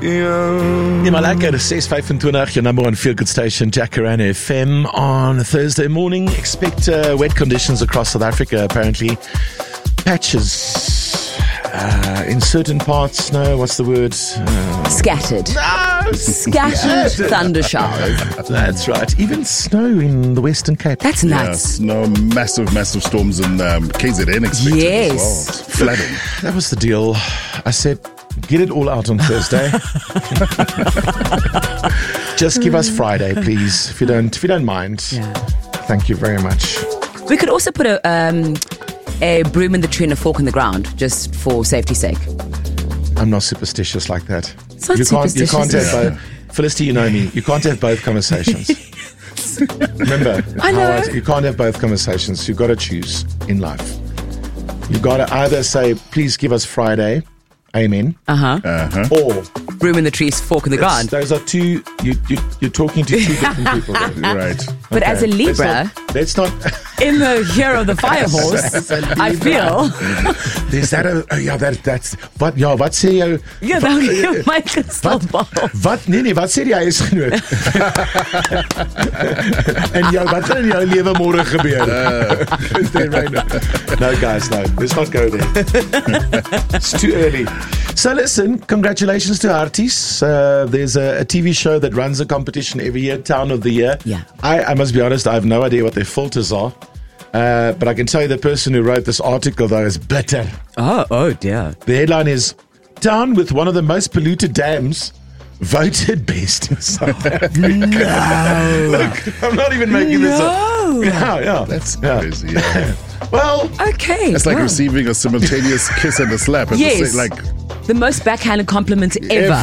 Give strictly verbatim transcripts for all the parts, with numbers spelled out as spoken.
Yeah, maar lekker, six twenty-five, your number one feel-good station, Jacaranda F M. On a Thursday morning, expect uh, wet conditions across South Africa, apparently. Patches uh, in certain parts, no, what's the word? Uh, Scattered. No! Scattered thunder showers. That's right. Even snow in the Western Cape. That's nuts. Yeah, no massive, massive storms in um, K Z N expected Yes. as well. Flooding. That was the deal. I said, get it all out on Thursday. Just give us Friday, please, if you don't, if you don't mind. Yeah. Thank you very much. We could also put a um, a broom in the tree and a fork in the ground, just for safety's sake. I'm not superstitious like that. It's not you can't. You can't superstitious. have both. Felicity, you know me. You can't have both conversations. Remember, I know. how you can't have both conversations. You've got to choose in life. You've got to either say, "Please give us Friday." Amen. Uh-huh. Uh-huh. Or Broom in the tree, fork in the it's- ground. those are two. You, you you're talking to two different people. There. Right. But as a Okay. Libra, Let's not. Let's not in the year of the fire horse, I feel. There's that. Uh, oh, ja, that that's wat. Ja, wat sê jou? Ja, dan jy my kristalbal. Wat? Nee nee, wat sê die huisgenoot? En jou, wat gaan in jou lewe môre gebeur? No guys, no. Let's not go there. It's too early. So listen, congratulations to Artis. Uh, there's a, a T V show that runs a competition every year, Town of the Year. Yeah. I, I must be honest, I have no idea what their filters are. Uh, but I can tell you the person who wrote this article, though, is bitter. Oh, oh dear. The headline is, Town with one of the most polluted dams voted best in South Africa. No. Look, I'm not even making this up. No. Yeah, yeah. That's yeah. crazy. Yeah. Well, Okay. It's like wow. receiving a simultaneous kiss and a slap. At Yes. the same, like The most backhanded compliment ever.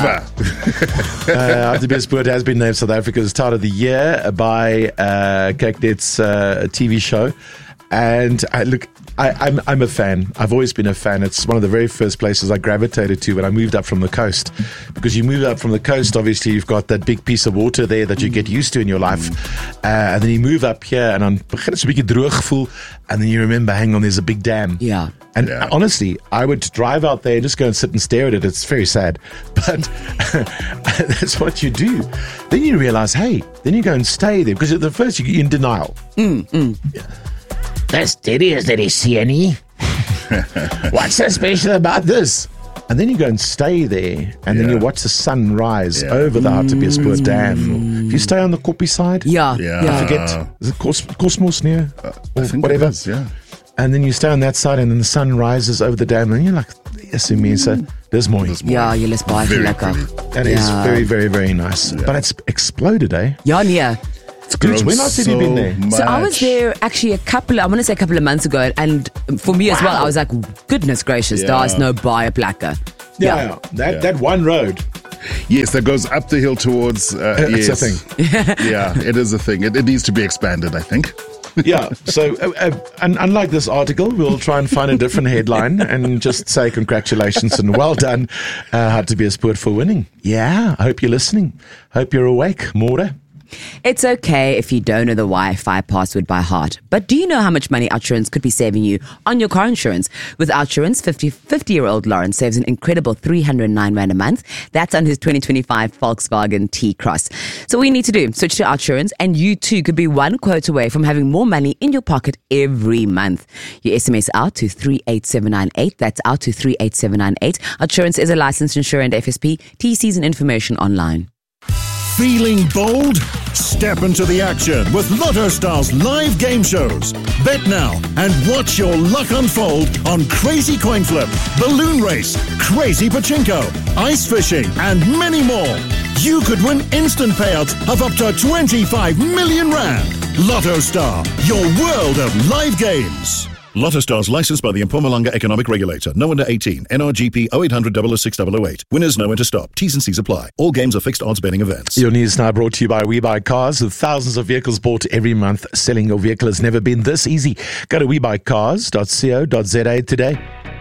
ever. uh, The Best Sport has been named South Africa's Town of the Year by uh, Kyk.net's uh, T V show. And I, look, I, I'm I'm a fan. I've always been a fan. It's one of the very first places I gravitated to when I moved up from the coast. Because you move up from the coast, obviously you've got that big piece of water there that you get used to in your life. Uh, and then you move up here and dan begin het so 'n bietjie droog gevoel. And then you remember, hang on, there's a big dam. Yeah. And Yeah. honestly, I would drive out there and just go and sit and stare at it. It's very sad. But that's what you do. Then you realize, hey, then you go and stay there. Because at the first, you're in denial. Mm, mm. Yeah. That's steady as that is, Sienny. What's so special about this? And then you go and stay there. And then Yeah. you watch the sun rise Yeah. over the Hartbeespoort Dam. If you stay on the Koppie side, Yeah. Yeah. Yeah. forget, is it Cos- Cosmos near? I Or think whatever. it is, yeah. And then you stay on that side, and then the sun rises over the dam, and you're like, yes, mense, dis mooi. Dis mooi. Ja, julle is baie Very lekker. pretty. That is Yeah. very, very, very nice. But it's exploded, eh? Ja, nee. It's good. When else have you been there? So I was much. there actually a couple, I want to say a couple of months ago, and for me as well, I was like, goodness gracious, Yeah. daar is no baie plekke. Yeah, yeah. That Yeah. that one road. Yes, that goes up the hill towards. Uh, It's yes. a thing. Yeah, it is a thing. It, it needs to be expanded, I think. Yeah. So, uh, uh, and unlike this article, we'll try and find a different headline and just say congratulations and well done, uh, Hartbeespoort for winning. Yeah. I hope you're listening. Hope you're awake, More. It's okay if you don't know the Wi-Fi password by heart, but do you know how much money Outsurance could be saving you on your car insurance? With Outsurance, fifty-year-old Lawrence saves an incredible three hundred nine rand a month. That's on his twenty twenty-five Volkswagen T-Cross. So what you need to do, switch to Outsurance, and you too could be one quote away from having more money in your pocket every month. You S M S out to three eight seven nine eight. That's out to three eight seven nine eight. Outsurance is a licensed insurer and F S P. T Cs and information online. Feeling bold? Step into the action with Lotto Stars live game shows. Bet now and watch your luck unfold on Crazy Coin Flip, Balloon Race, Crazy Pachinko, Ice Fishing, and many more. You could win instant payouts of up to twenty-five million rand. Lotto Star, your world of live games. Lotto Stars licensed by the Mpumalanga Economic Regulator. No under eighteen. N R G P oh eight hundred, oh oh six oh oh eight. Winners know when to stop. T's and C's apply. All games are fixed odds betting events. Your news now brought to you by We Buy Cars. With thousands of vehicles bought every month, selling your vehicle has never been this easy. Go to we buy cars dot co dot za today.